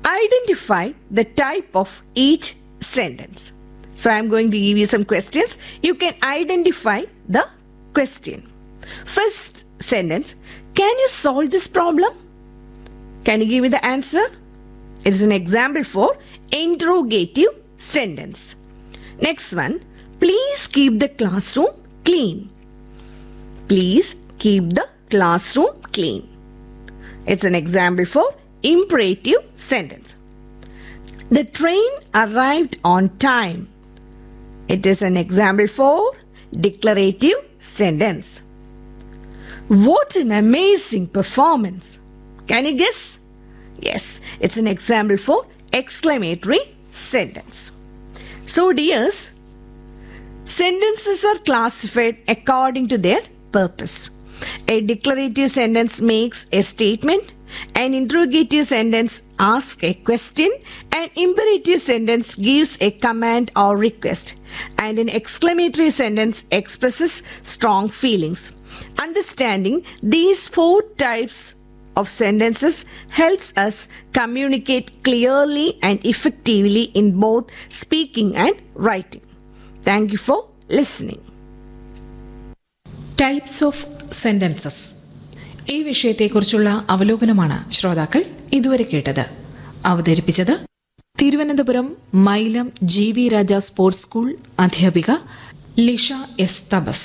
Identify the type of each sentence. So I am going to give you some questions. You can identify the question. First sentence, can you solve this problem? Can you give me the answer? It is an example for interrogative sentence. Next one, please keep the classroom clean. Please keep the classroom clean. It's an example for imperative sentence. The train arrived on time. It is an example for declarative sentence. What an amazing performance! Can you guess? Yes, it's an example for exclamatory sentence. So dears, sentences are classified according to their purpose. A declarative sentence makes a statement, an interrogative sentence asks a question, an imperative sentence gives a command or request, and an exclamatory sentence expresses strong feelings. Understanding these 4 types of sentences helps us communicate clearly and effectively in both speaking and writing. Thank you for listening. Types of sentences ഈ വിഷയത്തെക്കുറിച്ചുള്ള അവലോകനമാണ് ശ്രോതാക്കൾ ഇതുവരെ കേട്ടത്. അവതരിപ്പിച്ചത് Thiruvananthapuram Mylam GV രാജ sports school അധ്യാപിക Lisha S തബസ്.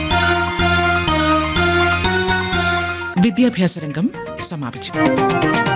വിദ്യാഭ്യാസ രംഗം സമാപിച്ചു.